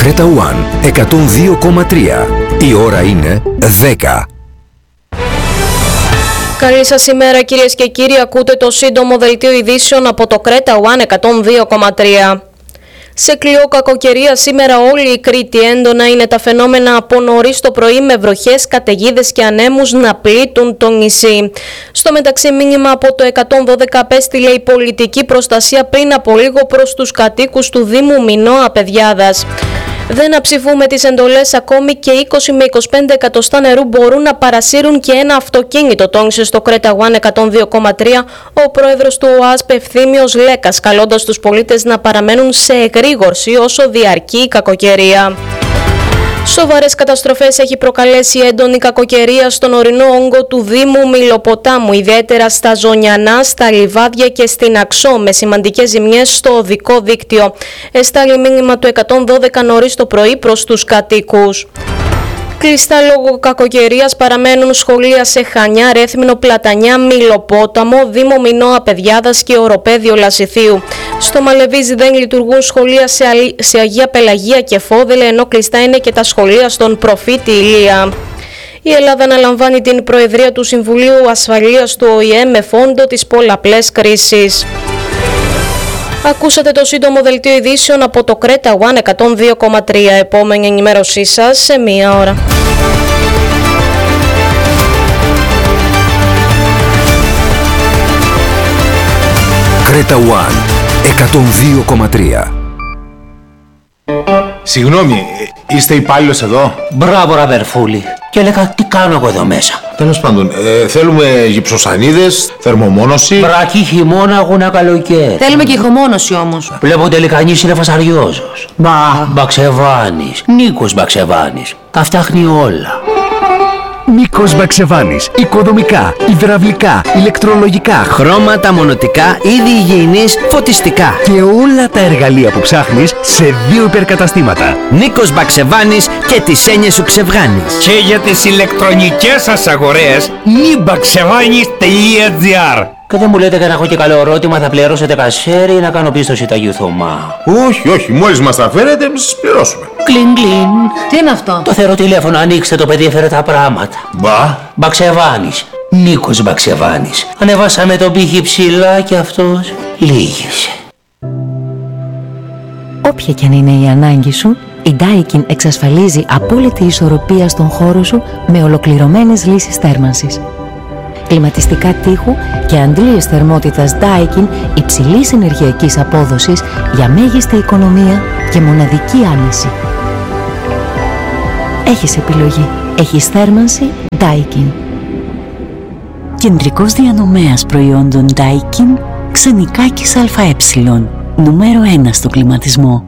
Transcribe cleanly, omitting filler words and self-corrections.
Κρέτα One 102,3. Η ώρα είναι 10. Καλή σας ημέρα κυρίες και κύριοι, ακούτε το σύντομο δελτίο ειδήσεων από το Κρέτα One 102,3. Σε κλειό κακοκαιρία σήμερα όλη η Κρήτη. Έντονα είναι τα φαινόμενα από νωρίς το πρωί με βροχές, καταιγίδες και ανέμους να πλήττουν το νησί. Στο μεταξύ μήνυμα από το 112 απέστειλε η πολιτική προστασία πριν από λίγο προς τους κατοίκους του Δήμου Μινώα Πεδιάδας. Δεν αψηφούμε τις εντολές, ακόμη και 20 με 25 εκατοστά νερού μπορούν να παρασύρουν και ένα αυτοκίνητο, τόνισε στο Κρέτα One 102,3 ο πρόεδρος του ΟΑΣΠ Ευθύμιος Λέκας, καλώντας τους πολίτες να παραμένουν σε εγρήγορση όσο διαρκεί η κακοκαιρία. Σοβαρές καταστροφές έχει προκαλέσει έντονη κακοκαιρία στον ορεινό όγκο του Δήμου Μιλοποτάμου, ιδιαίτερα στα Ζωνιανά, στα Λιβάδια και στην Αξό, με σημαντικές ζημιές στο οδικό δίκτυο. Εστάλει μήνυμα του 112 νωρίς το πρωί προς τους κατοίκους. Κλειστά λόγω κακοκαιρίας παραμένουν σχολεία σε Χανιά, Ρέθμινο, Πλατανιά, Μιλοπόταμο, Δήμο Μινώα Πεδιάδας και Οροπέδιο Λασιθίου. Στο Μαλεβίζι δεν λειτουργούν σχολεία σε Αγία Πελαγία και Φόδελε, ενώ κλειστά είναι και τα σχολεία στον Προφήτη Ηλία. Η Ελλάδα αναλαμβάνει την Προεδρία του Συμβουλίου Ασφαλείας του ΟΗΕ με φόντο τις πολλαπλές κρίσεις. Ακούσατε το σύντομο δελτίο ειδήσεων από το Κρέτα One 102,3. Επόμενη ενημέρωσή σας σε μία ώρα. Κρέτα One 102,3. Συγγνώμη, είστε υπάλληλος εδώ? Μπράβο ρε αδερφούλη. Και έλεγα τι κάνω εγώ εδώ μέσα. Τέλος πάντων, θέλουμε γυψοσανίδες, θερμομόνωση. Βρακή χειμώνα, αγώνα καλοκαίρι. Θέλουμε και ηχομόνωση όμως. Βλέπω τελικανής είναι φασαριόζος. Μπαξεβάνης, Νίκος Μπαξεβάνης. Τα φτιάχνει όλα. Νίκος Μπαξεβάνης. Οικοδομικά, υδραυλικά, ηλεκτρολογικά, χρώματα, μονοτικά, είδη υγιεινής, φωτιστικά. Και όλα τα εργαλεία που ψάχνεις σε 2 υπερκαταστήματα. Νίκος Μπαξεβάνης και τις έννοιες σου ξεβγάνεις. Και για τις ηλεκτρονικές σας αγορές, nibaksevanis.gr. Και δεν μου λέτε que να έχω και καλό ερώτημα, θα πληρώσετε κασέρι ή να κάνω πίστοση Ταγίου Θωμά? Όχι, μόλις μας τα φέρετε, εμείς σας πληρώσουμε. Κλιν κλιν. Τι είναι αυτό? Το θεωρώ τηλέφωνο, ανοίξτε το, παιδί έφερε τα πράγματα. Μπαξεβάνης. Νίκος Μπαξεβάνης. Ανεβάσαμε τον πύχη ψηλά και αυτός λύγησε. Όποια και αν είναι η ανάγκη σου, η Daikin εξασφαλίζει απόλυτη ισορροπία στον χώρο σου με ολοκληρωμένες λύσεις θέρμανσης. Κλιματιστικά τείχου και αντλίες θερμότητας Daikin υψηλής ενεργειακής απόδοσης για μέγιστη οικονομία και μοναδική άνεση. Έχεις επιλογή. Έχεις θέρμανση Daikin. Κεντρικός διανομέας προϊόντων Daikin, Ξενικάκης ΑΕ, νούμερο 1 στο κλιματισμό.